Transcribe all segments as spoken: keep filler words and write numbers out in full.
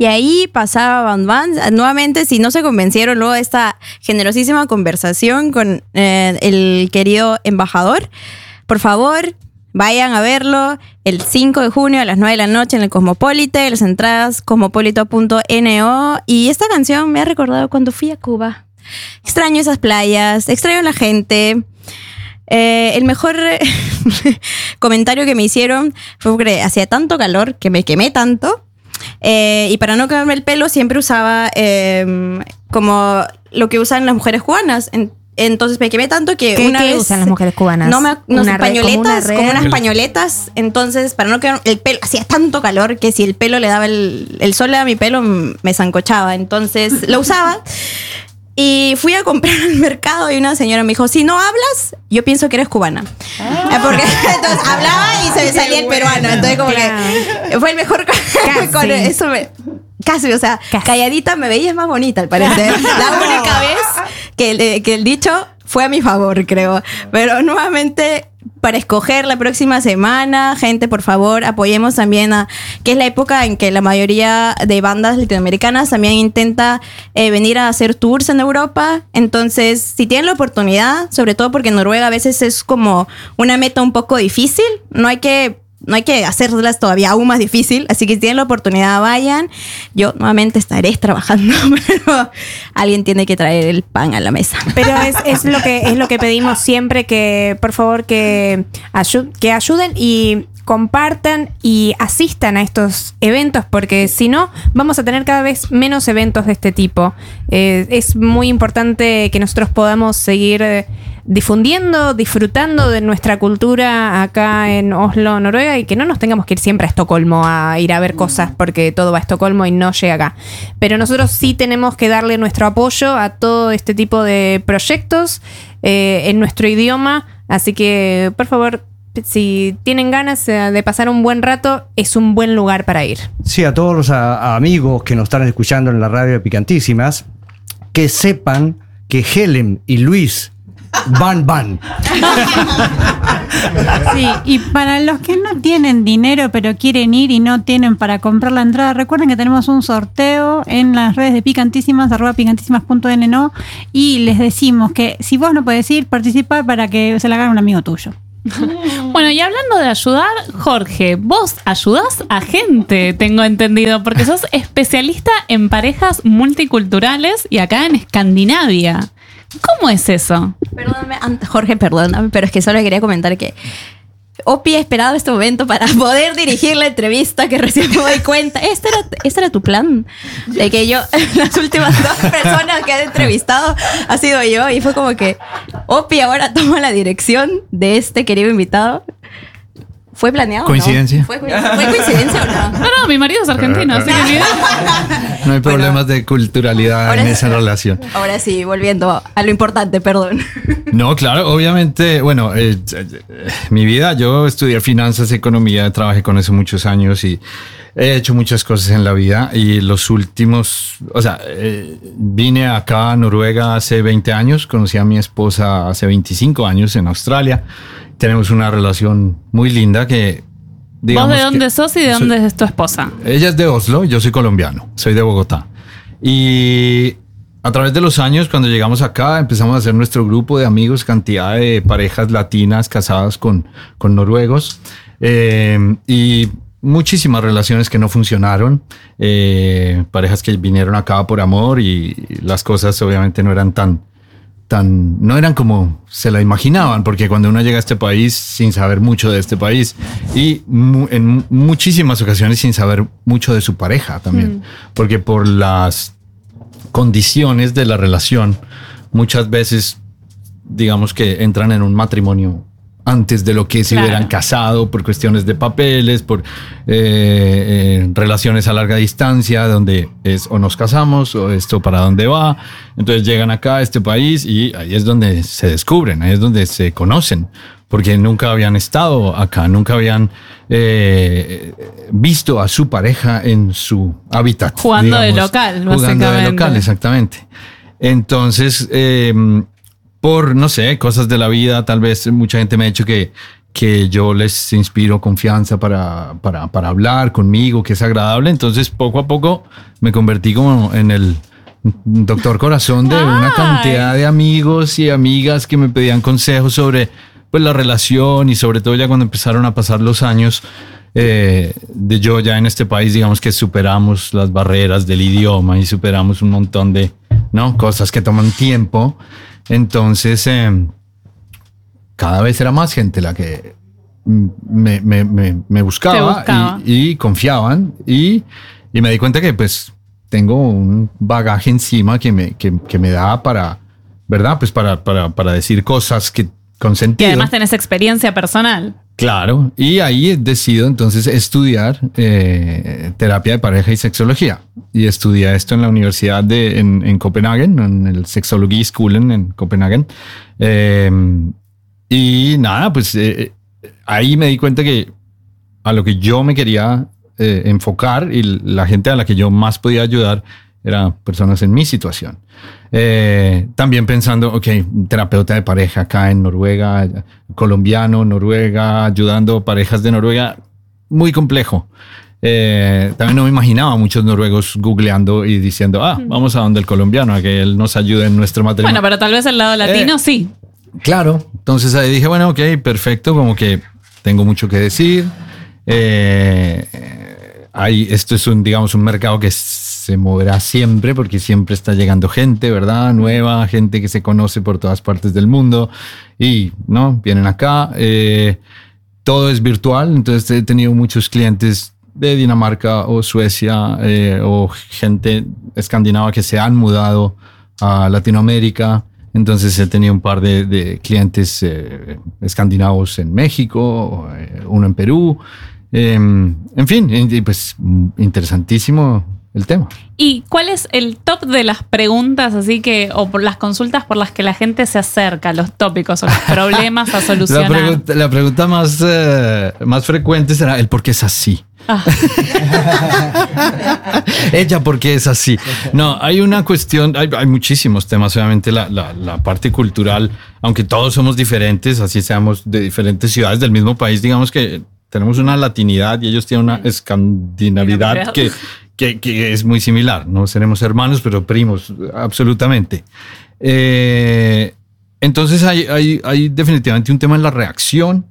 y ahí pasaba Bam Bam. Nuevamente, si no se convencieron luego de esta generosísima conversación con eh, el querido embajador, por favor, vayan a verlo el cinco de junio a las nueve de la noche en el Cosmopolite. Las entradas cosmopolito punto no. Y esta canción me ha recordado cuando fui a Cuba. Extraño esas playas, extraño a la gente. Eh, el mejor comentario que me hicieron fue porque hacía tanto calor que me quemé tanto. Eh, y para no quemarme el pelo siempre usaba eh, como lo que usan las mujeres cubanas. En, Entonces me quemé tanto que ¿Qué, una ¿qué vez usan las mujeres cubanas? No me no sé, pañoletas, como, como unas pañoletas. Entonces, para no quedar el pelo, hacía tanto calor que si el pelo le daba el, el sol le daba mi pelo, me zancochaba. Entonces lo usaba. Y fui a comprar al mercado y una señora me dijo, si no hablas, yo pienso que eres cubana. Ah. Porque entonces hablaba y se me salía el peruano. Entonces como claro. que fue el mejor con, con eso me, casi, o sea, casi. Calladita me veías más bonita al parecer. La única vez que el, que el dicho fue a mi favor, creo. Pero nuevamente, para escoger la próxima semana, gente, por favor, apoyemos también a, que es la época en que la mayoría de bandas latinoamericanas también intenta eh, venir a hacer tours en Europa. Entonces, si tienen la oportunidad, sobre todo porque Noruega a veces es como una meta un poco difícil, no hay que No hay que hacerlas todavía aún más difícil, así que si tienen la oportunidad, vayan. Yo nuevamente estaré trabajando, pero alguien tiene que traer el pan a la mesa. Pero es, es lo que es lo que pedimos siempre, que por favor que, ayud, que ayuden y compartan y asistan a estos eventos, porque si no, vamos a tener cada vez menos eventos de este tipo. Eh, es muy importante que nosotros podamos seguir eh, difundiendo, disfrutando de nuestra cultura acá en Oslo, Noruega, y que no nos tengamos que ir siempre a Estocolmo a ir a ver cosas porque todo va a Estocolmo y no llega acá. Pero nosotros sí tenemos que darle nuestro apoyo a todo este tipo de proyectos eh, en nuestro idioma, así que por favor, si tienen ganas de pasar un buen rato, es un buen lugar para ir. Sí, a todos los a, a amigos que nos están escuchando en la radio de Picantísimas, que sepan que Helen y Luis van, van. Sí, y para los que no tienen dinero pero quieren ir y no tienen para comprar la entrada, recuerden que tenemos un sorteo en las redes de Picantísimas, arroba picantísimas punto no, y les decimos que si vos no podés ir, participa para que se la haga un amigo tuyo. Bueno, y hablando de ayudar, Jorge, vos ayudás a gente, tengo entendido, porque sos especialista en parejas multiculturales y acá en Escandinavia. ¿Cómo es eso? Perdóname, Jorge, perdóname, pero es que solo quería comentar que Opi ha esperado este momento para poder dirigir la entrevista, que recién me doy cuenta. ¿Este era, este era tu plan? De que yo, las últimas dos personas que he entrevistado ha sido yo, y fue como que Opi ahora toma la dirección de este querido invitado. ¿Fue planeado? ¿Coincidencia? ¿No? ¿Fue, ¿Fue coincidencia o no? No, no, mi marido es argentino, así que no hay problemas bueno, de culturalidad en esa sí, relación. Ahora sí, volviendo a lo importante, perdón. No, claro, obviamente, bueno, eh, eh, mi vida, yo estudié finanzas, economía, trabajé con eso muchos años y he hecho muchas cosas en la vida, y los últimos, o sea, eh, vine acá a Noruega hace veinte años, conocí a mi esposa hace veinticinco años en Australia. Tenemos una relación muy linda que, digamos... ¿Vos de dónde sos y de dónde soy, es tu esposa? Ella es de Oslo, yo soy colombiano, soy de Bogotá. Y a través de los años, cuando llegamos acá, empezamos a hacer nuestro grupo de amigos, cantidad de parejas latinas casadas con, con noruegos. Eh, y muchísimas relaciones que no funcionaron. Eh, parejas que vinieron acá por amor y las cosas obviamente no eran tan... Tan, no eran como se la imaginaban, porque cuando uno llega a este país sin saber mucho de este país y mu- en muchísimas ocasiones sin saber mucho de su pareja también, mm. porque por las condiciones de la relación muchas veces digamos que entran en un matrimonio antes de lo que se claro. hubieran casado por cuestiones de papeles, por eh, eh, relaciones a larga distancia, donde es o nos casamos o esto para dónde va. Entonces llegan acá a este país y ahí es donde se descubren, ahí es donde se conocen, porque nunca habían estado acá, nunca habían eh, visto a su pareja en su hábitat. Jugando digamos, de local, básicamente. Jugando de local, exactamente. Entonces... Eh, por, no sé, cosas de la vida, tal vez mucha gente me ha dicho que, que yo les inspiro confianza para, para, para hablar conmigo, que es agradable. Entonces, poco a poco me convertí como en el doctor corazón de una cantidad de amigos y amigas que me pedían consejos sobre pues, la relación y sobre todo ya cuando empezaron a pasar los años eh, de yo ya en este país, digamos que superamos las barreras del idioma y superamos un montón de ¿no? cosas que toman tiempo. Entonces, eh, cada vez era más gente la que me, me, me, me buscaba, buscaba. Y, y confiaban y, y me di cuenta que pues tengo un bagaje encima que me, que, que me da para, ¿verdad? Pues para, para, para decir cosas que con Y sentido. además tenés experiencia personal. Claro, y ahí decido entonces estudiar eh, terapia de pareja y sexología. Y estudié esto en la universidad de, en, en Copenhague, en el Sexology School en, en Copenhague. Eh, y nada, pues eh, ahí me di cuenta que a lo que yo me quería eh, enfocar y la gente a la que yo más podía ayudar eran personas en mi situación. Eh, también pensando, ok, terapeuta de pareja acá en Noruega, colombiano, Noruega, ayudando parejas de Noruega, muy complejo. Eh, también no me imaginaba muchos noruegos googleando y diciendo, ah, vamos a donde el colombiano, a que él nos ayude en nuestro matrimonio. Bueno, pero tal vez el lado latino Eh, sí. Claro, entonces ahí dije, bueno, ok, perfecto, como que tengo mucho que decir. Eh, hay, esto es un, digamos, un mercado que se moverá siempre porque siempre está llegando gente, ¿verdad? Nueva, gente que se conoce por todas partes del mundo y, ¿no? Vienen acá. Eh, todo es virtual, entonces he tenido muchos clientes de Dinamarca o Suecia eh, o gente escandinava que se han mudado a Latinoamérica. Entonces he tenido un par de, de clientes eh, escandinavos en México, eh, uno en Perú. Eh, en fin, y pues interesantísimo el tema. ¿Y cuál es el top de las preguntas así que, o por las consultas por las que la gente se acerca, los tópicos o los problemas a La solucionar? pregunta, la pregunta más, eh, más frecuente será el por qué es así. Ah. Ella, ¿por qué es así? No, hay una cuestión, hay, hay muchísimos temas, obviamente la, la, la parte cultural, aunque todos somos diferentes, así seamos de diferentes ciudades del mismo país, digamos que tenemos una latinidad y ellos tienen una escandinavidad que, que, que es muy similar, no seremos hermanos, pero primos, absolutamente. Eh, entonces hay, hay, hay definitivamente un tema en la reacción,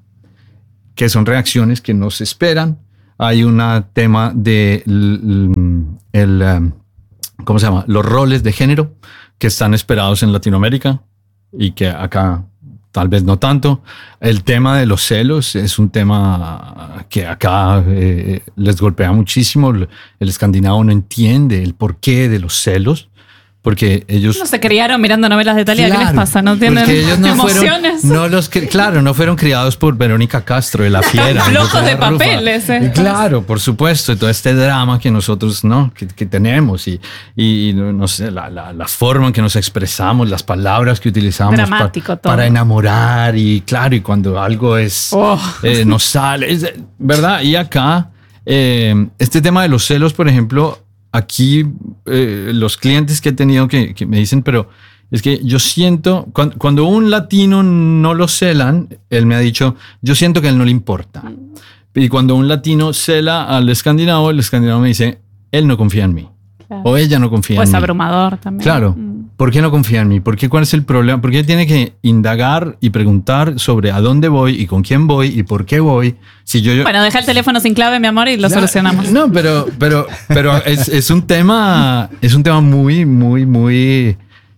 que son reacciones que no se esperan. Hay un tema de el, el, ¿cómo se llama? Los roles de género que están esperados en Latinoamérica y que acá tal vez no tanto. El tema de los celos es un tema que acá eh, les golpea muchísimo. El escandinavo no entiende el porqué de los celos. Porque ellos... No se criaron mirando novelas de Thalía, Claro, ¿qué les pasa? ¿No tienen porque ellos no emociones? Fueron, no los, cri- claro, no fueron criados por Verónica Castro de La Fiera. flojos ni de por Rufa. papeles, eh. Claro, por supuesto. Todo este drama que nosotros, ¿no? Que, que tenemos y, y no sé, la, la, la forma en que nos expresamos, las palabras que utilizamos Dramático pa- todo. para enamorar y claro, y cuando algo es... Oh. eh, nos sale, es- ¿verdad? Y acá, eh, este tema de los celos, por ejemplo... Aquí eh, los clientes que he tenido que, que me dicen, pero es que yo siento, cuando, cuando un latino no lo celan, él me ha dicho, yo siento que a él no le importa. Y cuando un latino cela al escandinavo, el escandinavo me dice, él no confía en mí. Claro. O ella no confía O en es mí. abrumador también. Claro. Mm. ¿Por qué no confía en mí? ¿Por qué? ¿Cuál es el problema? ¿Por qué tiene que indagar y preguntar sobre a dónde voy y con quién voy y por qué voy? Si yo, yo Bueno, deja el teléfono sin clave, mi amor, y lo no, solucionamos. No, pero, pero, pero es, es un tema, es un tema muy, muy, muy.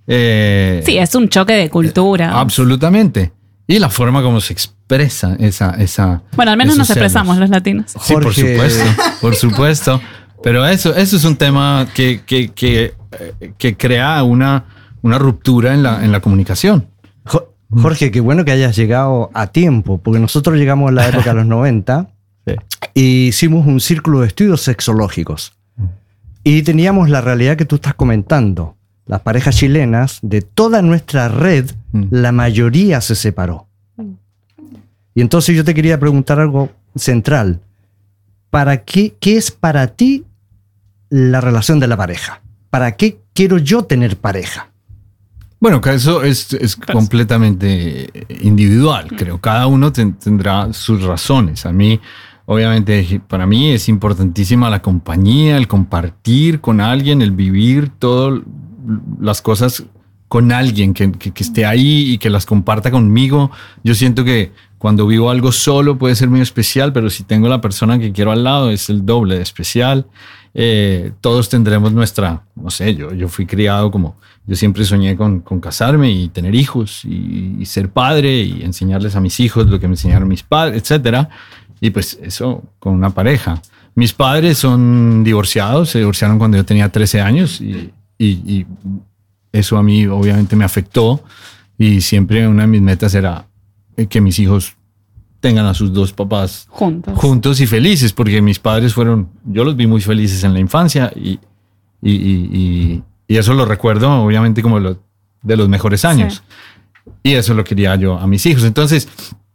eh, Sí, es un choque de cultura. Absolutamente. Y la forma como se expresa esa, esa. Bueno, al menos esos nos expresamos celos. los latinos. Sí, por Jorge. supuesto, por supuesto. Pero eso, eso es un tema que, que, que, eh, que crea una, una ruptura en la, en la comunicación. Jo- Jorge, qué bueno que hayas llegado a tiempo, porque nosotros llegamos en la época de los noventa Sí. y hicimos un círculo de estudios sexológicos. Y teníamos la realidad que tú estás comentando. Las parejas chilenas, de toda nuestra red, Mm. la mayoría se separó. Y entonces yo te quería preguntar algo central. ¿Para qué, qué es para ti la relación de la pareja? ¿Para qué quiero yo tener pareja? Bueno, que eso es, es completamente individual, creo. Cada uno ten, tendrá sus razones. A mí, obviamente, para mí es importantísima la compañía, el compartir con alguien, el vivir todas las cosas con alguien que, que, que esté ahí y que las comparta conmigo. Yo siento que cuando vivo algo solo puede ser muy especial, pero si tengo la persona que quiero al lado es el doble de especial. Eh, todos tendremos nuestra, no sé, yo, yo fui criado como, yo siempre soñé con, con casarme y tener hijos y, y ser padre y enseñarles a mis hijos lo que me enseñaron mis padres, etcétera. Y pues eso con una pareja. Mis padres son divorciados, se divorciaron cuando yo tenía trece años y, y, y eso a mí obviamente me afectó y siempre una de mis metas era que mis hijos tengan a sus dos papás juntos. juntos y felices, porque mis padres fueron, yo los vi muy felices en la infancia y, y, y, y, y eso lo recuerdo obviamente como lo, de los mejores años. Sí. Y eso lo quería yo a mis hijos. Entonces,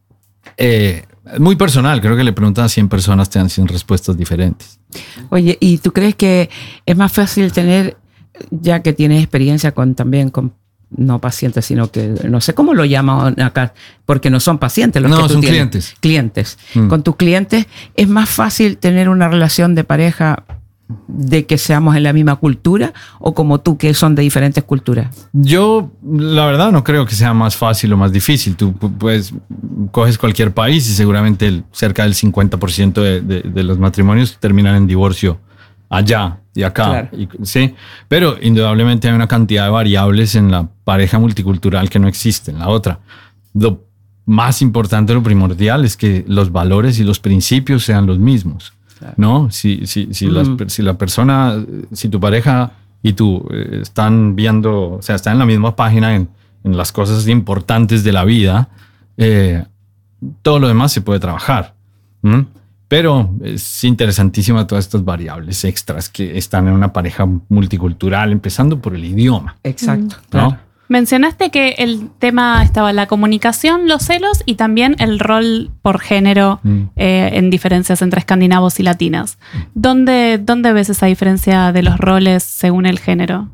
eh, muy personal, creo que le preguntan a cien personas, te dan cien respuestas diferentes. Oye, ¿y tú crees que es más fácil tener, ya que tienes experiencia con también con no pacientes, sino que no sé cómo lo llaman acá, porque no son pacientes los no, que tú son tienes. clientes. Clientes. Mm. Con tus clientes es más fácil tener una relación de pareja de que seamos en la misma cultura o como tú que son de diferentes culturas. Yo, la verdad, no creo que sea más fácil o más difícil. Tú pues coges cualquier país y seguramente el, cerca del cincuenta por ciento de, de, de los matrimonios terminan en divorcio allá y acá. Claro. Y, sí, pero indudablemente hay una cantidad de variables en la pareja multicultural que no existe en la otra. Lo más importante, lo primordial es que los valores y los principios sean los mismos. Claro. ¿No? Si, si, si, mm. las, si la persona, si tu pareja y tú eh, están viendo, o sea, están en la misma página en, en las cosas importantes de la vida, eh, todo lo demás se puede trabajar. ¿Mm? Pero es interesantísima todas estas variables extras que están en una pareja multicultural, empezando por el idioma. Exacto. ¿No? Claro. Mencionaste que el tema estaba la comunicación, los celos y también el rol por género mm. eh, en diferencias entre escandinavos y latinos. ¿Dónde, ¿Dónde ves esa diferencia de los roles según el género?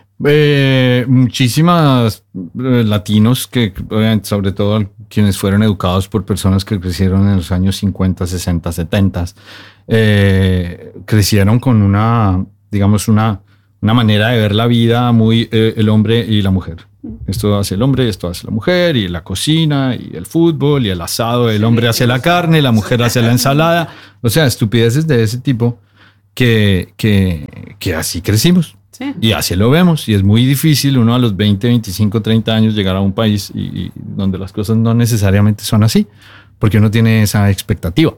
Eh, muchísimas eh, latinos, que sobre todo quienes fueron educados por personas que crecieron en los años cincuenta, sesenta, setenta, eh, crecieron con una, digamos, una, una manera de ver la vida muy eh, el hombre y la mujer. Esto hace el hombre, esto hace la mujer, y la cocina, y el fútbol, y el asado. El hombre hace la carne, la mujer hace la ensalada. O sea, estupideces de ese tipo que, que, que así crecimos. Sí. Y así lo vemos. Y es muy difícil uno a los veinte, veinticinco, treinta años llegar a un país y, y donde las cosas no necesariamente son así, porque uno tiene esa expectativa.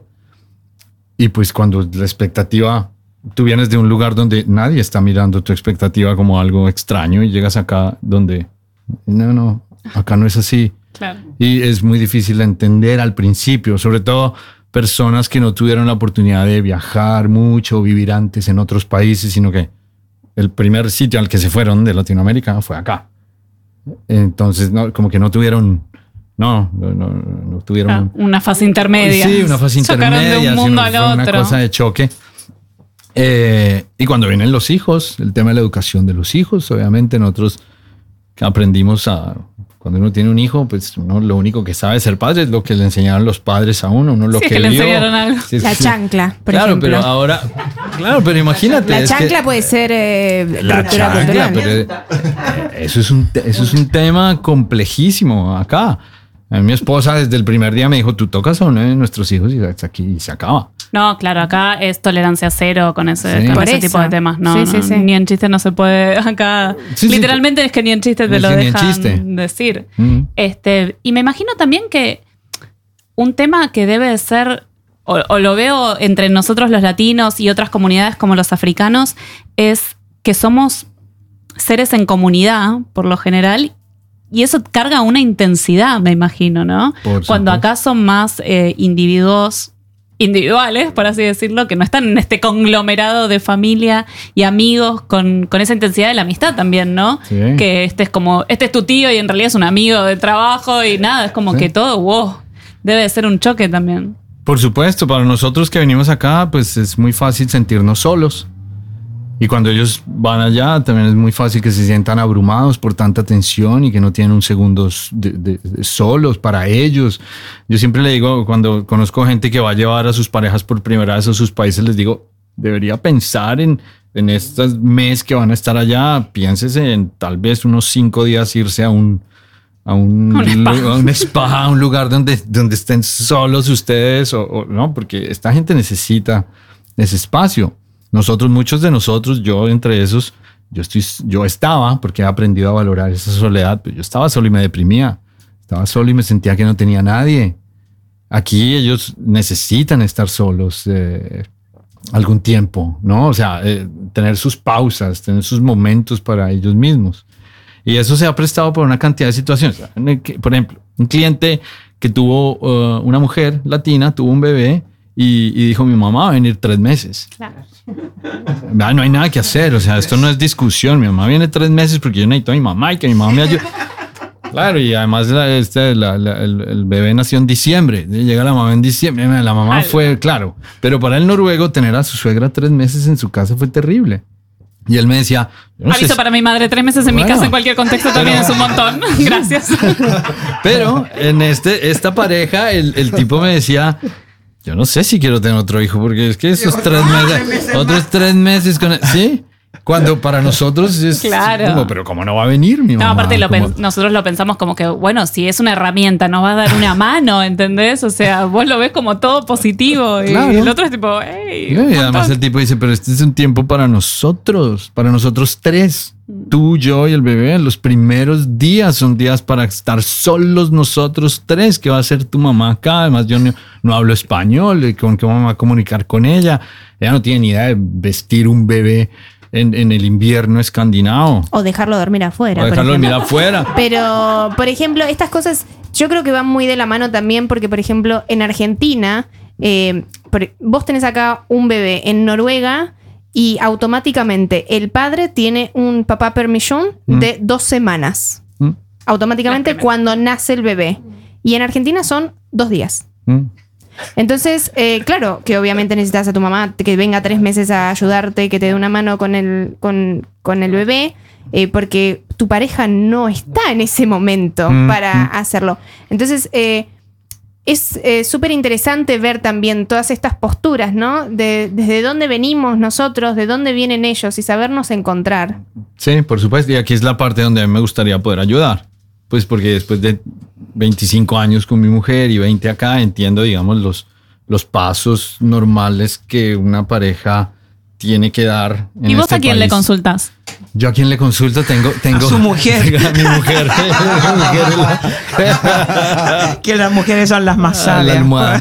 Y pues cuando la expectativa, tú vienes de un lugar donde nadie está mirando tu expectativa como algo extraño y llegas acá donde, no, no, acá no es así. Claro. Y es muy difícil de entender al principio, sobre todo personas que no tuvieron la oportunidad de viajar mucho, vivir antes en otros países, sino que el primer sitio al que se fueron de Latinoamérica fue acá. Entonces, no, como que no tuvieron, no, no, no, no tuvieron ah, una fase intermedia. Sí, una fase intermedia. De un mundo sino al fue otro. Una cosa de choque. Eh, y cuando vienen los hijos, el tema de la educación de los hijos, obviamente nosotros aprendimos a, cuando uno tiene un hijo, pues uno lo único que sabe ser padre es lo que le enseñaron los padres a uno, uno lo sí, que, que vio. le enseñaron algo. Sí, la sí. chancla, por claro, ejemplo. pero ahora, claro, pero imagínate. La es chancla que, puede ser eh, la ruptura chancla, cultural. pero eso es un eso es un tema complejísimo acá. A mí mi esposa desde el primer día me dijo, tú tocas a uno de nuestros hijos y hasta aquí y se acaba. No, claro, acá es tolerancia cero con ese, Sí. con Por ese eso. tipo de temas. No, Sí, sí, no, sí. Ni en chiste no se puede acá. Sí, sí. Literalmente es que ni en chiste te Es lo que ni en dejan chiste. decir. Mm. Este, y me imagino también que un tema que debe ser, o, o lo veo entre nosotros los latinos y otras comunidades como los africanos, es que somos seres en comunidad, por lo general, y eso carga una intensidad, me imagino, ¿no? Por Cuando supuesto. acá son más eh, individuos individuales, por así decirlo, que no están en este conglomerado de familia y amigos con, con esa intensidad de la amistad también, ¿no? Sí. Que este es como, este es tu tío y en realidad es un amigo de trabajo y nada, es como Sí. que todo, wow, debe de ser un choque también. Por supuesto, para nosotros que venimos acá, pues es muy fácil sentirnos solos. Y cuando ellos van allá, también es muy fácil que se sientan abrumados por tanta tensión y que no tienen un segundo de, de, de solos para ellos. Yo siempre le digo, cuando conozco gente que va a llevar a sus parejas por primera vez a sus países, les digo, debería pensar en, en estos meses que van a estar allá. Piénsese en tal vez unos cinco días irse a un, a un, Un spa. a un spa, a un lugar donde, donde estén solos ustedes, o, o no, porque esta gente necesita ese espacio. Nosotros, muchos de nosotros, yo entre esos, yo, estoy, yo estaba, porque he aprendido a valorar esa soledad, pero yo estaba solo y me deprimía. Estaba solo y me sentía que no tenía nadie. Aquí ellos necesitan estar solos eh, algún tiempo, ¿no? O sea, eh, tener sus pausas, tener sus momentos para ellos mismos. Y eso se ha prestado por una cantidad de situaciones. Por ejemplo, un cliente que tuvo uh, una mujer latina, tuvo un bebé, Y, y dijo, mi mamá va a venir tres meses. Claro. Ah, no hay nada que hacer, o sea, esto no es discusión. Mi mamá viene tres meses porque yo necesito a mi mamá y que mi mamá me ayude. Claro, y además la, este, la, la, el, el bebé nació en diciembre. Llega la mamá en diciembre. La mamá fue, claro. Pero para el noruego, tener a su suegra tres meses en su casa fue terrible. Y él me decía... Yo no Aviso sé, para mi madre, tres meses en bueno, mi casa en cualquier contexto también es un montón. Gracias. Pero en este, esta pareja, el, el tipo me decía... Yo no sé si quiero tener otro hijo, porque es que esos tres meses, otros tres meses con... ¿Sí? Cuando para nosotros es Claro. como, pero ¿cómo no va a venir mi mamá? No, aparte lo Como- pen- nosotros lo pensamos como que, bueno, si es una herramienta, nos va a dar una mano, ¿entendés? O sea, vos lo ves como todo positivo y Claro. el otro es tipo, hey, Y un además montón. el tipo dice, pero este es un tiempo para nosotros, para nosotros tres, tú, yo y el bebé. Los primeros días son días para estar solos nosotros tres. ¿Qué va a hacer tu mamá acá? Además yo no, no hablo español, ¿con qué vamos a comunicar con ella? Ella no tiene ni idea de vestir un bebé en, en el invierno escandinavo. O dejarlo dormir afuera. O por dejarlo ejemplo. mirar afuera. Pero, por ejemplo, estas cosas yo creo que van muy de la mano también porque, por ejemplo, en Argentina, eh, por- vos tenés acá un bebé en Noruega y automáticamente el padre tiene un papá permission Mm. de dos semanas. ¿Mm? Automáticamente cuando nace el bebé. Y en Argentina son dos días. ¿Mm? Entonces, eh, claro, que obviamente necesitas a tu mamá que venga tres meses a ayudarte, que te dé una mano con el, con, con el bebé, eh, porque tu pareja no está en ese momento Mm, para mm. hacerlo. Entonces, eh, es eh, súper interesante ver también todas estas posturas, ¿no? De, desde dónde venimos nosotros, de dónde vienen ellos y sabernos encontrar. Sí, por supuesto. Y aquí es la parte donde a mí me gustaría poder ayudar. Pues porque después de veinticinco años con mi mujer y veinte acá, entiendo, digamos, los, los pasos normales que una pareja tiene que dar en ¿Y vos este a quién le país. consultas? Yo a quién le consulto tengo... tengo A su mujer. a mi mujer. Mi mujer es la- Que las mujeres son las más a la sabias. almohada.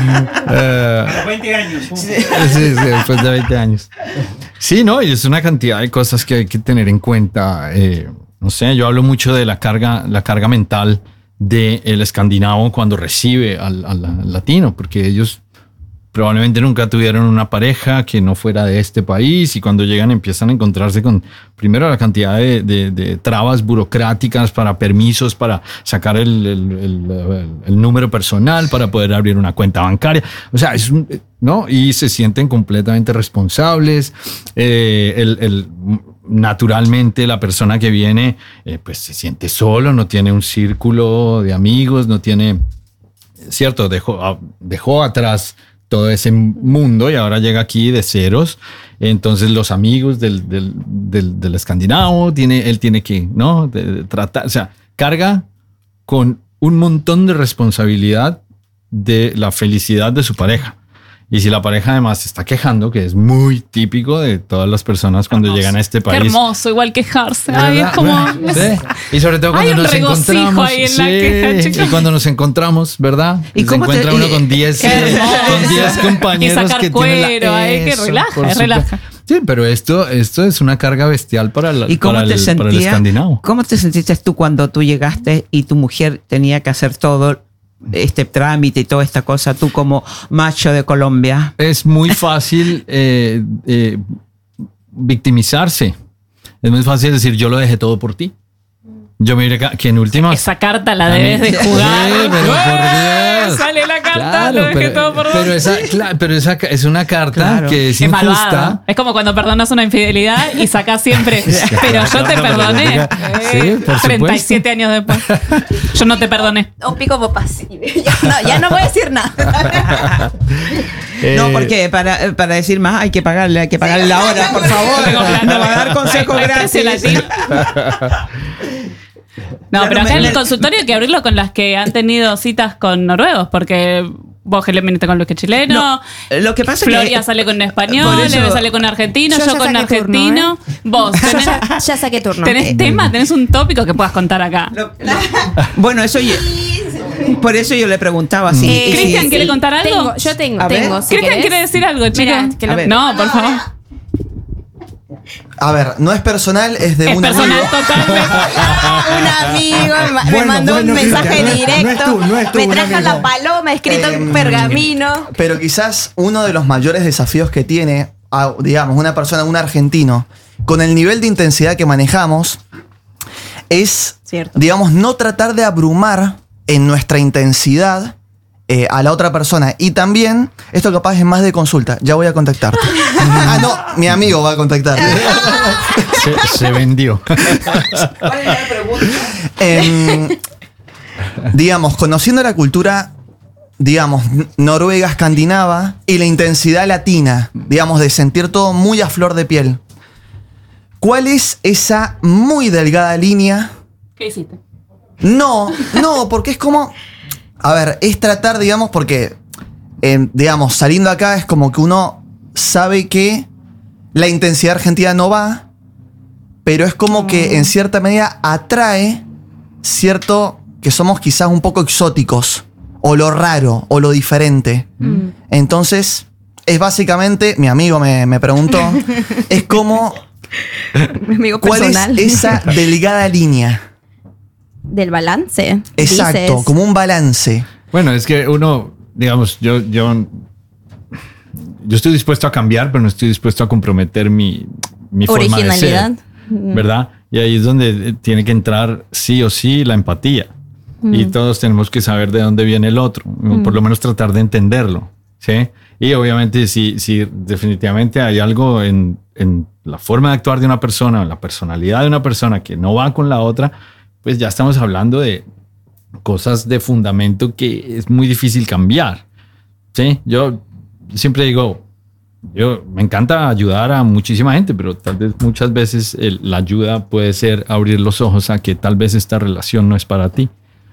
Eh, veinte años. Sí, sí, después de veinte años. Sí, no, y es una cantidad de cosas que hay que tener en cuenta. Eh, no sé, yo hablo mucho de la carga, la carga mental del escandinavo cuando recibe al, al- al latino, porque ellos probablemente nunca tuvieron una pareja que no fuera de este país y cuando llegan empiezan a encontrarse con, primero, la cantidad de, de- de trabas burocráticas para permisos, para sacar el, el- el- el- el número personal, para poder abrir una cuenta bancaria. O sea, es un, ¿no? Y se sienten completamente responsables. Eh, el, el- naturalmente la persona que viene eh, pues se siente solo, no tiene un círculo de amigos, no tiene, cierto, dejó, dejó atrás todo ese mundo y ahora llega aquí de ceros. Entonces los amigos del, del, del, del escandinavo, tiene, él tiene que, ¿no? De, de tratar, o sea, carga con un montón de responsabilidad de la felicidad de su pareja. Y si la pareja además se está quejando, que es muy típico de todas las personas cuando Hermoso. llegan a este Qué país. hermoso, igual quejarse. Ay, es ¿Verdad? como... Sí. Y sobre todo Hay cuando un nos regocijo encontramos. ahí en la queja, Sí, chicos. y cuando nos encontramos, ¿verdad? ¿Y se cómo te- encuentra uno y- con diez Qué hermoso. con diez compañeros Y sacar que tienen la- cuero, ay, que Eso, relaja, por es supuesto. relaja. Sí, pero esto, esto es una carga bestial para, la, ¿Y cómo para, te el, para el sentías? escandinavo. ¿Cómo te sentiste tú cuando tú llegaste y tu mujer tenía que hacer todo este trámite y toda esta cosa, tú como macho de Colombia? Es muy fácil eh, eh, victimizarse. Es muy fácil decir, yo lo dejé todo por ti. Yo mire que que en últimas... Esa carta la A mí- debes de jugar. Sí, pero por Dios. Sale la carta, Claro, lo dejé pero, todo por pero esa, cla- pero esa ca- es una carta Claro. que es, Es malvado. injusta. Es como cuando perdonas una infidelidad y sacás siempre. Pero yo te perdoné. Sí, por treinta y siete años después. Yo no te perdoné. O pico popas. Ya no, ya no voy a decir nada. No, Eh, porque para, para decir más hay que pagarle, hay que pagarle la hora, por favor. Tengo plata. No va a dar consejos Hay precio gratis. latino. No, Claro, pero acá me- en el me- consultorio hay que abrirlo con las que han tenido citas con noruegos, porque vos, Helen, viniste con los que chileno. No, lo que pasa es Floria que sale con español, por eso- Eve sale con argentino, Yo yo, ya con saqué turno, argentino. Vos, Yo tenés, ya, ya saqué turno. tenés tema, tenés un tópico que puedas contar acá. Lo- lo- bueno, eso yo, por eso yo le preguntaba si, Eh, si- Cristian, si- ¿quiere contar algo? Tengo, yo tengo, A ver. tengo. Si Cristian querés. quiere decir algo, chicos. Mira, que A lo- ver. No, por favor. A ver, no es personal, es de Es un personal amigo. totalmente. Un amigo me, ma- me Bueno, mandó bueno, un mensaje Cristian, no es- directo. no es tú, no es tú, me un trajo amigo. la paloma escrito en Em, pergamino. Pero quizás uno de los mayores desafíos que tiene, a, digamos, una persona, un argentino, con el nivel de intensidad que manejamos, es, Cierto. digamos, no tratar de abrumar en nuestra intensidad eh, a la otra persona. Y también, esto capaz es más de consulta, ya voy a contactarte. Ah, no, mi amigo va a contactar. Se, se vendió. Em, digamos, conociendo la cultura, digamos, n- noruega, escandinava y la intensidad latina, digamos, de sentir todo muy a flor de piel. ¿Cuál es esa muy delgada línea? ¿Qué hiciste? No, no, porque es como. A ver, es tratar, digamos, porque, em, digamos, saliendo acá es como que uno sabe que la intensidad argentina no va, pero es como que en cierta medida atrae cierto que somos quizás un poco exóticos, o lo raro, o lo diferente. Entonces, es básicamente, mi amigo me, me preguntó, es como, Mi amigo ¿cuál personal. es esa delgada línea? Del balance. Exacto, dices. como un balance. Bueno, es que uno, digamos, yo, yo, yo estoy dispuesto a cambiar, pero no estoy dispuesto a comprometer mi, mi forma de ser. Originalidad. ¿Verdad? Y ahí es donde tiene que entrar sí o sí la empatía. Y todos tenemos que saber de dónde viene el otro, o por lo menos tratar de entenderlo. ¿Sí? Y obviamente si, si definitivamente hay algo en, en la forma de actuar de una persona, en la personalidad de una persona que no va con la otra, pues ya estamos hablando de cosas de fundamento que es muy difícil cambiar. ¿Sí? Yo siempre digo, yo me encanta ayudar a muchísima gente, pero tal vez muchas veces el- la ayuda puede ser abrir los ojos a que tal vez esta relación no es para ti.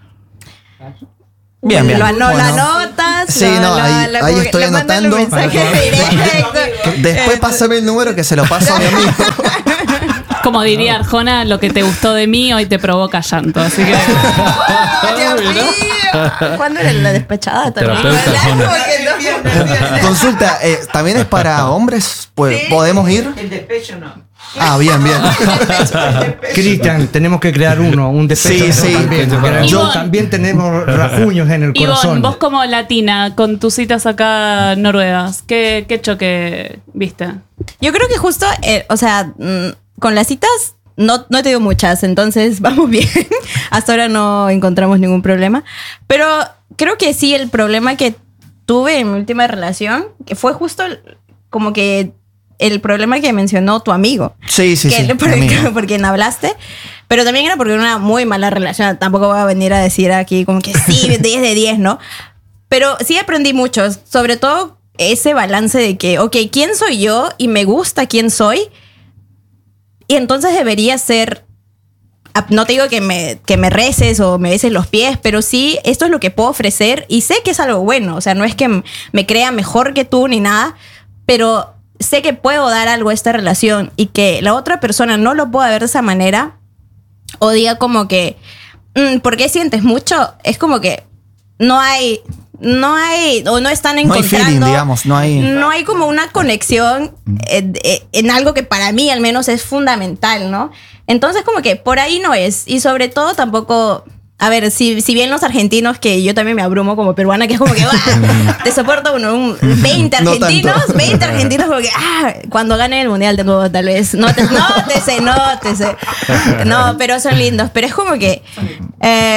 Bien, bien. Lo, ano- lo Bueno. anotas. Sí, lo- no, lo- ahí- le- ahí le estoy mandan anotando. un mensaje directo. Después pásame el número que se lo paso a mi amigo. Como diría Arjona, lo que te gustó de mí hoy te provoca llanto. Así que. Dios mío. ¿Cuándo era la despechada? también? Terapeuta, Arjona. Como que no. Consulta, eh, ¿también es para hombres? Pues, ¿podemos ir? El despecho no. Ah, bien, bien. Cristian, tenemos que crear uno, un despecho. Sí, sí. También, porque Ivonne. yo también tenemos rajuños en el Ivonne, corazón. vos como latina, con tus citas acá noruegas, ¿qué, qué choque viste? Yo creo que justo, eh, o sea, mm, con las citas no, no he tenido muchas, entonces vamos bien. Hasta ahora no encontramos ningún problema. Pero creo que sí, el problema que tuve en mi última relación, que fue justo el- como que el problema que mencionó tu amigo. Sí, sí, que, sí. por, mi amigo. por quien hablaste. Pero también era porque era una muy mala relación. Tampoco voy a venir a decir aquí como que sí, diez de diez, ¿no? Pero sí aprendí mucho. Sobre todo ese balance de que, ok, ¿quién soy yo? Y me gusta quién soy. Y entonces debería ser... No te digo que me, que me reces o me beses los pies, pero sí, esto es lo que puedo ofrecer y sé que es algo bueno. O sea, no es que m- me crea mejor que tú ni nada, pero sé que puedo dar algo a esta relación y que la otra persona no lo pueda ver de esa manera o diga como que, mm, ¿por qué sientes mucho? Es como que no hay, no hay, o no están No hay encontrando. feeling, digamos, no hay- No hay como una conexión eh, eh, en algo que para mí al menos es fundamental, ¿no? Entonces como que por ahí no es. Y sobre todo tampoco a ver, si, si bien los argentinos, que yo también me abrumo como peruana, que es como que, ¡ah! Te soporto uno, un veinte No argentinos, tanto. veinte argentinos, como que, ¡ah! Cuando gane el mundial tengo tal vez, nótese, nótese, nótese. No, pero son lindos, pero es como que, eh,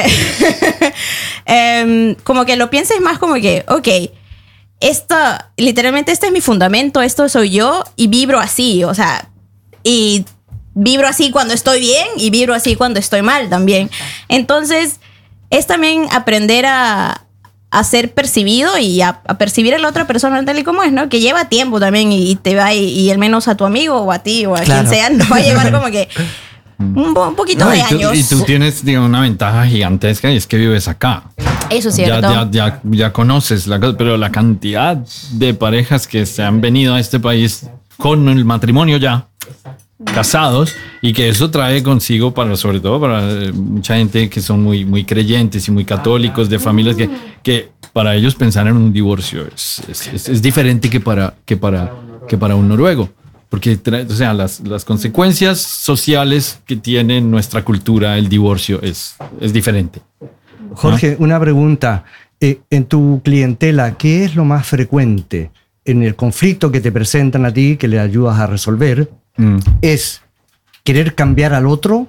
em, como que lo pienses más como que, ok, esto, literalmente este es mi fundamento, esto soy yo y vibro así, o sea, y vibro así cuando estoy bien y vibro así cuando estoy mal también. Entonces, es también aprender a, a ser percibido y a, a percibir a la otra persona tal y como es, ¿no? Que lleva tiempo también y, y te va, y, y al menos a tu amigo o a ti o a Claro. quien sea, nos va a llevar como que un, po- un poquito No, de y, tú, años. y tú tienes digamos, una ventaja gigantesca y es que vives acá. Eso es Ya, cierto. ya, ya, ya conoces la cosa, pero la cantidad de parejas que se han venido a este país con el matrimonio ya, casados, y que eso trae consigo, para, sobre todo para eh, mucha gente que son muy, muy creyentes y muy católicos, de familias que, que para ellos pensar en un divorcio es, es, es- es diferente que para, que, para, que para un noruego. Porque trae- o sea, las, las consecuencias sociales que tiene nuestra cultura, el divorcio, es, es diferente. Jorge, una pregunta. Eh, en tu clientela, ¿qué es lo más frecuente en el conflicto que te presentan a ti, que le ayudas a resolver? Mm. ¿Es querer cambiar al otro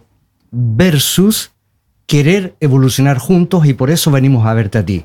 versus querer evolucionar juntos y por eso venimos a verte a ti?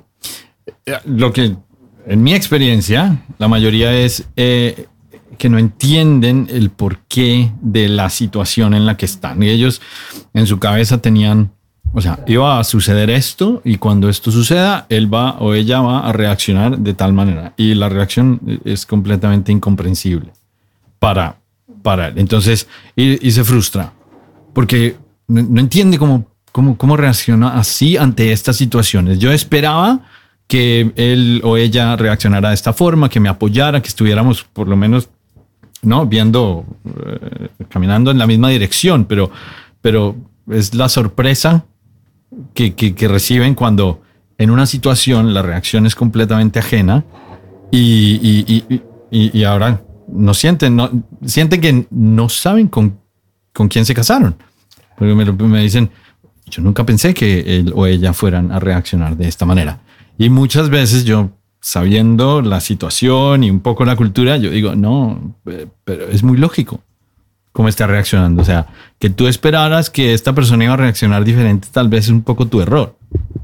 Lo que, en mi experiencia, la mayoría es eh, que no entienden el porqué de la situación en la que están. Y ellos en su cabeza tenían, o sea, iba a suceder esto y cuando esto suceda, él va o ella va a reaccionar de tal manera. Y la reacción es completamente incomprensible para, para él. Entonces, y, y se frustra porque no, no entiende cómo, cómo, cómo reacciona así ante estas situaciones. Yo esperaba que él o ella reaccionara de esta forma, que me apoyara, que estuviéramos por lo menos, ¿no? Viendo, eh, caminando en la misma dirección, pero, pero es la sorpresa que, que, que reciben cuando en una situación la reacción es completamente ajena y, y, y, y, y ahora no sienten, no, sienten que no saben con, con quién se casaron. Porque me, me dicen, yo nunca pensé que él o ella fueran a reaccionar de esta manera. Y muchas veces yo, sabiendo la situación y un poco la cultura, yo digo, no, pero es muy lógico cómo está reaccionando. O sea, que tú esperaras que esta persona iba a reaccionar diferente, tal vez es un poco tu error.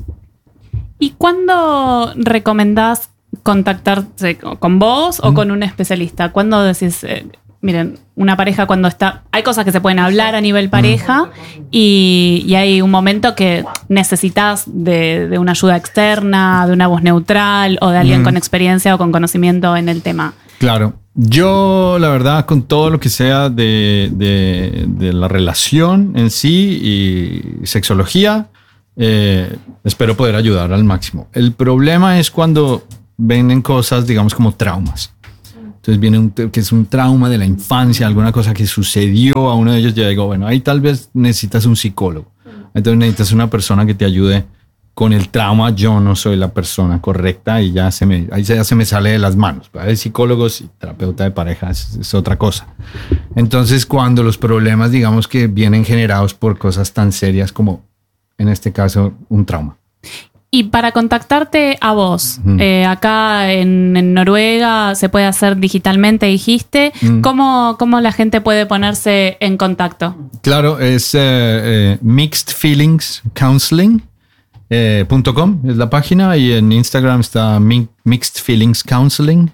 ¿Y cuándo recomendás contactarse con vos o con un especialista? ¿Cuándo decís, eh, miren, una pareja cuando está... Hay cosas que se pueden hablar a nivel pareja y, y hay un momento que necesitas de, de una ayuda externa, de una voz neutral o de alguien Mm. con experiencia o con conocimiento en el tema? Claro. Yo, la verdad, con todo lo que sea de, de, de la relación en sí y sexología, eh, espero poder ayudar al máximo. El problema es cuando vienen cosas, digamos, como traumas. Entonces viene un, que es un trauma de la infancia, alguna cosa que sucedió a uno de ellos. Ya digo, bueno, ahí tal vez necesitas un psicólogo. Entonces necesitas una persona que te ayude con el trauma. Yo no soy la persona correcta y ya se me, ahí ya se me sale de las manos. Hay psicólogos y terapeuta de parejas, es, es otra cosa. Entonces cuando los problemas, digamos que vienen generados por cosas tan serias como, en este caso, un trauma. Y para contactarte a vos, Mm. eh, acá en, en Noruega se puede hacer digitalmente, dijiste. Mm. ¿Cómo, ¿Cómo la gente puede ponerse en contacto? Claro, es eh, eh, mixed feelings counseling punto com es la página y en Instagram está mi- Mixed Feelings Counseling.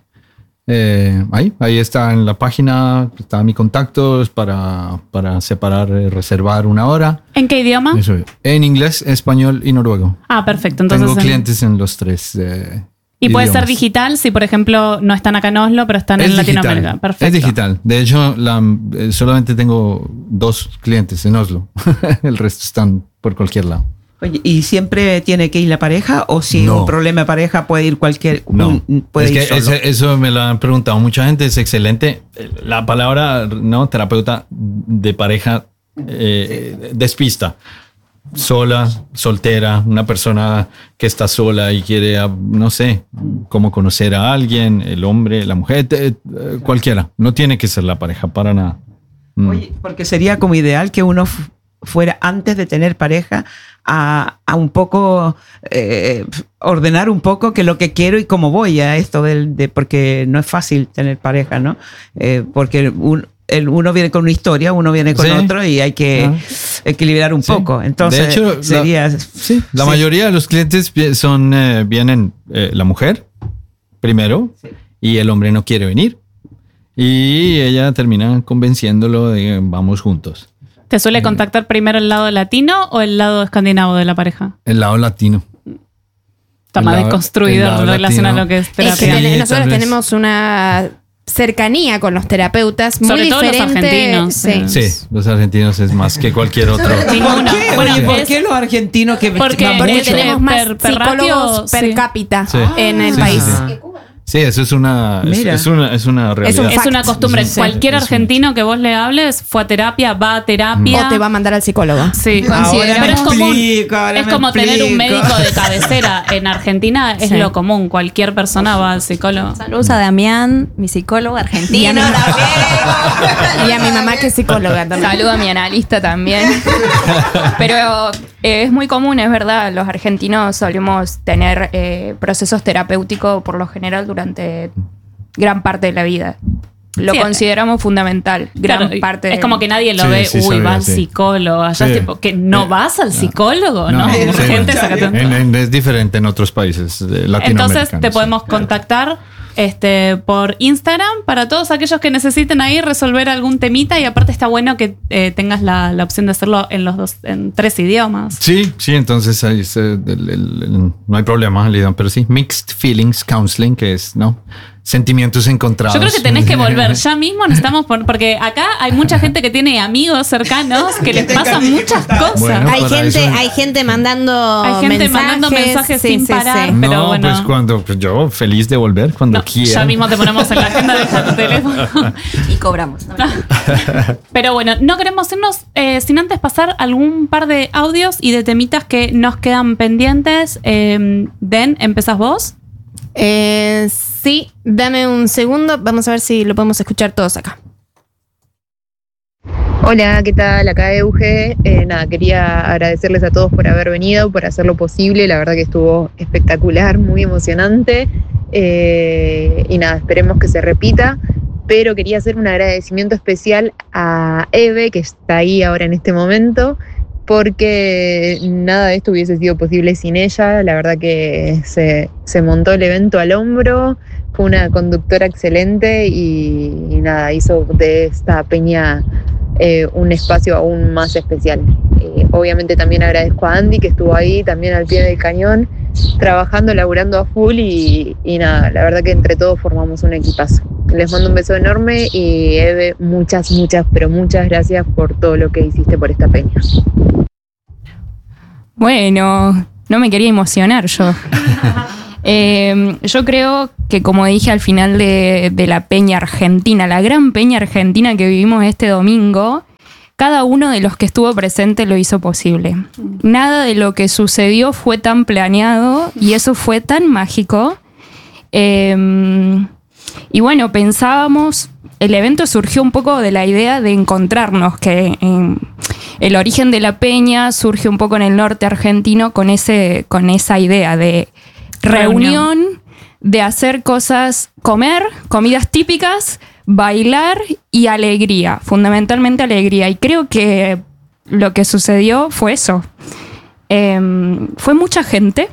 Eh, ahí, ahí está en la página, está mi contacto es para, para separar, eh, reservar una hora. ¿En qué idioma? Eso es. En inglés, español y noruego. Ah, perfecto. Entonces, Tengo en- clientes en los tres. eh, y puede ser idiomas. digital si, por ejemplo, no están acá en Oslo, pero están en Es Latinoamérica. digital, Perfecto. es digital. De hecho, la- eh, solamente tengo dos clientes en Oslo. El resto están por cualquier lado. Oye, ¿y siempre tiene que ir la pareja o si No. un problema de pareja puede ir cualquier No, un- puede es ir que solo? ese- eso me lo han preguntado mucha gente, es excelente. La palabra, no, terapeuta de pareja eh, despista. Sola, soltera, una persona que está sola y quiere, ah, no sé, cómo conocer a alguien, el hombre, la mujer, eh, eh, cualquiera. No tiene que ser la pareja para nada. Mm. Oye, porque sería como ideal que uno fu- fuera antes de tener pareja a, a un poco eh, ordenar un poco que lo que quiero y cómo voy a esto del, de, porque no es fácil tener pareja, ¿no? Eh, porque un, el, uno viene con una historia, uno viene con Sí. otro y hay que Ah. equilibrar un Sí. poco. Entonces, De hecho, sería... la, sí, la sí. mayoría de los clientes vi- son, eh, vienen eh, la mujer primero y el hombre no quiere venir. Y ella termina convenciéndolo de vamos juntos. ¿Te suele contactar primero el lado latino o el lado escandinavo de la pareja? El lado latino. Está El más lado- desconstruido el lado en relación a latino. lo que es Es que terapia. Sí, ten- tal nosotros vez. tenemos una cercanía con los terapeutas muy Sobre todo los diferente. argentinos, Sí. sí. Sí, los argentinos es más que cualquier otro. Ninguno. ¿Por qué? Bueno, Oye, ¿por es- qué los argentinos que Porque- van Porque mucho. tenemos más Per- per psicólogos ratio, per sí. cápita Sí. en el Sí, país. sí, sí. Sí, eso es una, es, Mira. es una, es una realidad. Es una costumbre. Sí. Cualquier Es un- argentino que vos le hables fue a terapia, va a terapia. O te va a mandar al psicólogo. Sí, Ahora pero me es común. explico, ahora Es me como tener un explico. médico de cabecera. En Argentina es Sí. lo común. Cualquier persona va al psicólogo. Saludos a Damián, mi psicólogo Y a, argentino. mi, y a mi mamá que es psicóloga también. Saludo a mi analista también. Pero eh, es muy común, es verdad, los argentinos solemos tener eh, procesos terapéuticos por lo general durante gran parte de la vida. Lo Sí, consideramos fundamental, gran Claro, parte. es como que nadie lo Sí, ve, sí, uy, sabía, va al sí. psicólogo. Allá Sí. es tipo, que no Eh, vas al psicólogo, ¿no? No, sí, Gente no. sacate- En- en- es diferente en otros países eh, latinoamericanos. Entonces te podemos contactar este, por Instagram para todos aquellos que necesiten ahí resolver algún temita y aparte está bueno que eh, tengas la, la opción de hacerlo en los dos, en tres idiomas. Sí, sí, entonces ahí se- el- el- el- no hay problema, Lidón, pero sí, Mixed Feelings Counseling, que es, ¿no? Sentimientos encontrados. Yo creo que tenés que volver ya mismo, necesitamos por- porque acá hay mucha gente que tiene amigos cercanos que les pasan muchas cosas. Bueno, hay, para gente, eso- hay gente mandando Hay gente mensajes, mandando mensajes sí, sin sí, parar. sí. pero no, bueno. pues cuando pues yo feliz de volver cuando No, quiera. ya mismo te ponemos en la agenda de tu teléfono. Y cobramos. ¿no? Pero bueno, no queremos irnos eh, sin antes pasar algún par de audios y de temitas que nos quedan pendientes. Eh, Den, ¿empezás vos? Eh, sí, dame un segundo. Vamos a ver si lo podemos escuchar todos acá. Hola, ¿qué tal? Acá Euge. Eh, nada, quería agradecerles a todos por haber venido, por hacerlo posible. La verdad que estuvo espectacular, muy emocionante. Eh, y nada, esperemos que se repita. Pero quería hacer un agradecimiento especial a Eve, que está ahí ahora en este momento, porque nada de esto hubiese sido posible sin ella. La verdad que se, se montó el evento al hombro, fue una conductora excelente y, y nada, hizo de esta peña eh, un espacio aún más especial. Eh, obviamente también agradezco a Andy, que estuvo ahí también al pie del cañón, trabajando, laburando a full y, y nada, la verdad que entre todos formamos un equipazo. Les mando un beso enorme y Eve, muchas, muchas, pero muchas gracias por todo lo que hiciste por esta peña. Bueno, no me quería emocionar yo. Eh, yo creo que, como dije al final de, de la peña argentina, la gran peña argentina que vivimos este domingo, cada uno de los que estuvo presente lo hizo posible. Nada de lo que sucedió fue tan planeado y eso fue tan mágico. Eh, y bueno, pensábamos, el evento surgió un poco de la idea de encontrarnos, que en el origen de la peña surge un poco en el norte argentino con, ese, con esa idea de reunión, de hacer cosas, comer, comidas típicas, bailar y alegría, fundamentalmente alegría. Y creo que lo que sucedió fue eso. Eh, fue mucha gente,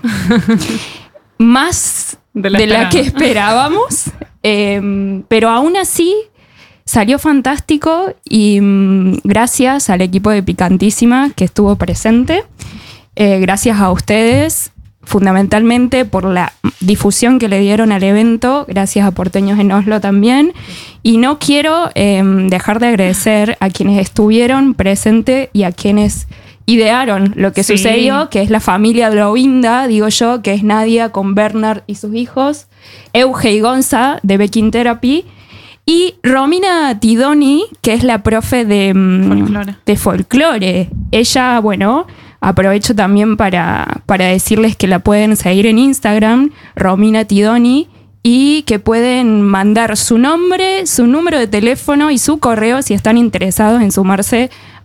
más De la de la esperada. que esperábamos, eh, pero aún así salió fantástico y mm, gracias al equipo de Picantísima que estuvo presente, eh, gracias a ustedes fundamentalmente por la difusión que le dieron al evento, gracias a Porteños en Oslo también, y no quiero eh, dejar de agradecer a quienes estuvieron presentes y a quienes idearon lo que Sí. sucedió, que es la familia Drovinda, digo yo, que es Nadia con Bernard y sus hijos, Euge y Gonza de Baking Therapy, y Romina Tidoni, que es la profe de mm, Folclore. de folclore. Ella, bueno, aprovecho también para, para decirles que la pueden seguir en Instagram, Romina Tidoni, y que pueden mandar su nombre, su número de teléfono y su correo si están interesados en sumarse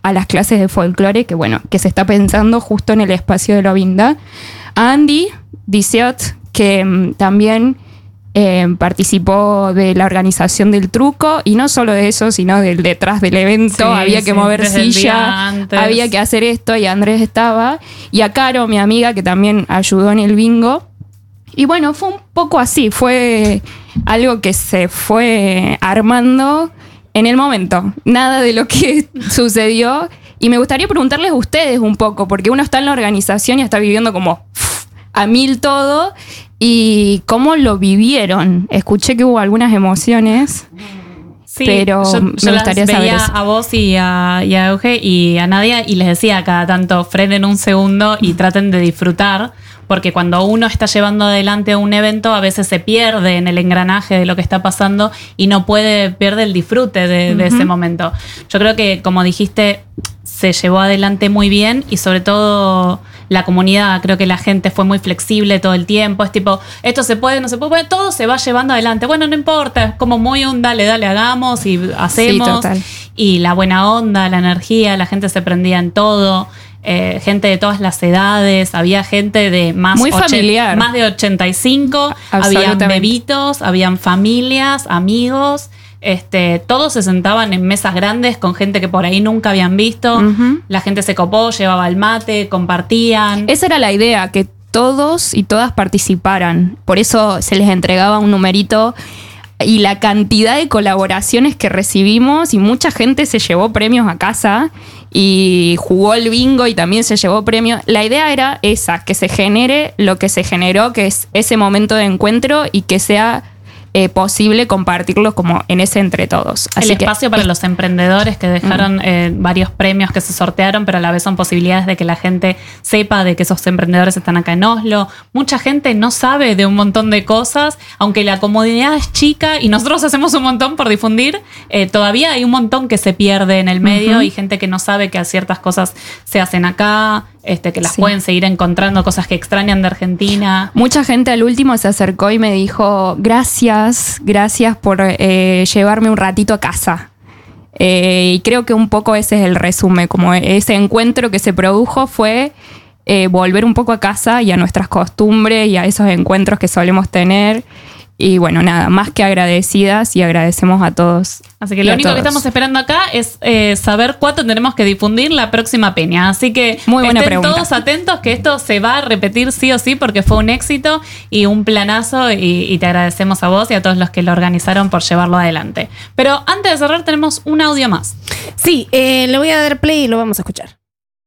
a las clases de folclore, que bueno, que se está pensando justo en el espacio de la Vinda. A Andy Diciot, que mm, también eh, participó de la organización del truco, y no solo de eso, sino del detrás del evento. Sí, había que sí, mover desde el día silla, antes. había que hacer esto, y Andrés estaba. Y a Caro, mi amiga, que también ayudó en el bingo. Y bueno, fue un poco así, fue algo que se fue armando en el momento. Nada de lo que sucedió. Y me gustaría preguntarles a ustedes un poco, porque uno está en la organización y está viviendo como pff, a mil todo. ¿Y cómo lo vivieron? Escuché que hubo algunas emociones. Sí, pero yo, me yo gustaría las saber veía eso. a vos y a, y a Euge y a Nadia y les decía cada tanto frenen un segundo y traten de disfrutar, porque cuando uno está llevando adelante un evento a veces se pierde en el engranaje de lo que está pasando y no puede, pierde el disfrute de, de Ujú. ese momento. Yo creo que, como dijiste, se llevó adelante muy bien y sobre todo la comunidad, creo que la gente fue muy flexible todo el tiempo. Es tipo, esto se puede, no se puede, bueno, todo se va llevando adelante. Bueno, no importa, es como muy un dale, dale, hagamos y hacemos. Sí, total. Y la buena onda, la energía, la gente se prendía en todo. Eh, gente de todas las edades, había gente de más, Muy ochen- familiar. más de ochenta y cinco, habían Absolutamente. bebitos, habían familias, amigos. Este, todos se sentaban en mesas grandes con gente que por ahí nunca habían visto. Ujú. La gente se copó, llevaba el mate, compartían. Esa era la idea, que todos y todas participaran. Por eso se les entregaba un numerito, y la cantidad de colaboraciones que recibimos, y mucha gente se llevó premios a casa y jugó el bingo y también se llevó premios. La idea era esa, que se genere lo que se generó, que es ese momento de encuentro, y que sea eh, posible compartirlo como en ese entre todos. el Así que espacio para los emprendedores que dejaron eh, varios premios que se sortearon, pero a la vez son posibilidades de que la gente sepa de que esos emprendedores están acá en Oslo. Mucha gente no sabe de un montón de cosas, aunque la comunidad es chica y nosotros hacemos un montón por difundir, eh, todavía hay un montón que se pierde en el medio. Ujú. Y gente que no sabe que ciertas cosas se hacen acá, este, que las Sí. pueden seguir encontrando, cosas que extrañan de Argentina. mucha gente al último se acercó y me dijo, gracias, gracias por eh, llevarme un ratito a casa. Eh, y creo que un poco ese es el resumen, como ese encuentro que se produjo fue eh, volver un poco a casa y a nuestras costumbres y a esos encuentros que solemos tener. Y bueno, nada, más que agradecidas, y agradecemos a todos. Así que y lo a único que todos. estamos esperando acá es eh, saber cuánto tenemos que difundir la próxima peña. Así que Muy buena estén pregunta. todos atentos, que esto se va a repetir sí o sí, porque fue un éxito y un planazo, y, y te agradecemos a vos y a todos los que lo organizaron por llevarlo adelante. Pero antes de cerrar tenemos un audio más. Sí, eh, le voy a dar play y lo vamos a escuchar.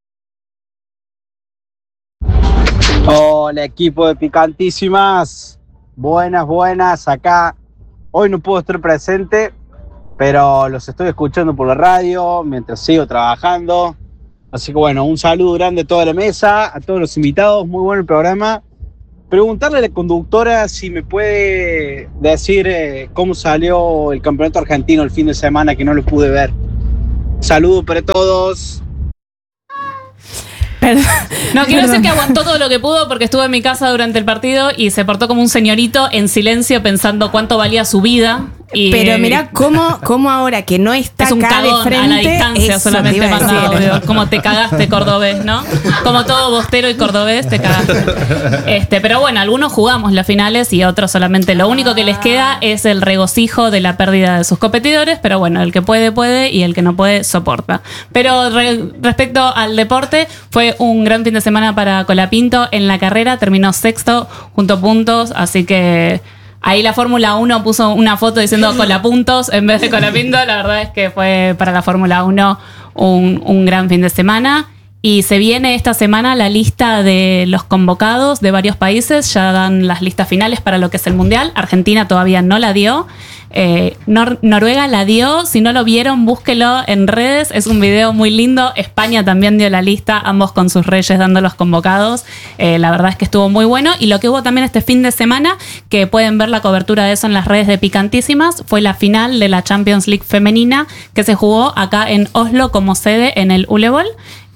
Hola, equipo de Picantísimas. Buenas, buenas. Acá hoy no puedo estar presente, pero los estoy escuchando por la radio mientras sigo trabajando. Así que bueno, un saludo grande a toda la mesa, a todos los invitados. Muy bueno el programa. Preguntarle a la conductora si me puede decir eh, cómo salió el campeonato argentino el fin de semana, que no lo pude ver. Saludos para todos. Perdón. No, quiero decir que aguantó todo lo que pudo porque estuvo en mi casa durante el partido y se portó como un señorito en silencio pensando cuánto valía su vida. Y, Pero mira cómo, cómo ahora que no está es un acá de cagón frente. a la distancia, eso solamente te iba a manda decir. audio. Como te cagaste, cordobés, ¿no? Como todo bostero y cordobés, te cagaste. Este, pero bueno, algunos jugamos las finales y otros solamente. Lo único que les queda es el regocijo de la pérdida de sus competidores, pero bueno, el que puede, puede, y el que no puede, soporta. Pero re- respecto al deporte, fue un gran fin de semana para Colapinto. En la carrera terminó sexto, junto a puntos, así que ahí la Fórmula uno puso una foto diciendo Colapuntos en vez de Colapinto. La verdad es que fue para la Fórmula uno un, un gran fin de semana. Y se viene esta semana la lista de los convocados de varios países. Ya dan las listas finales para lo que es el Mundial. Argentina todavía no la dio. Eh, Nor- Noruega la dio. Si no lo vieron, búsquelo en redes. Es un video muy lindo. España también dio la lista, ambos con sus reyes dando los convocados. Eh, la verdad es que estuvo muy bueno. Y lo que hubo también este fin de semana, que pueden ver la cobertura de eso en las redes de Picantísimas, fue la final de la Champions League femenina que se jugó acá en Oslo como sede en el Ulevoll.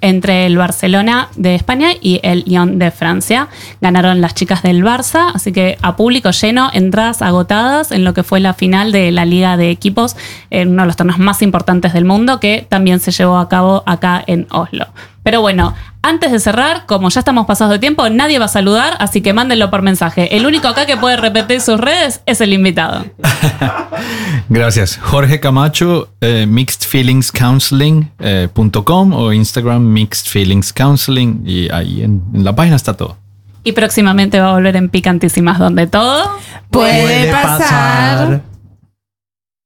entre el Barcelona de España y el Lyon de Francia. Ganaron las chicas del Barça, así que a público lleno, entradas agotadas en lo que fue la final de la Liga de Equipos, en uno de los torneos más importantes del mundo, que también se llevó a cabo acá en Oslo. Pero bueno, antes de cerrar, como ya estamos pasados de tiempo, nadie va a saludar, así que mándenlo por mensaje. El único acá que puede repetir sus redes es el invitado. Gracias. Jorge Camacho, eh, mixed feelings counseling punto com o Instagram Mixed Feelings Counseling, y ahí en, en la página está todo. Y próximamente va a volver en Picantísimas, donde todo puede pasar.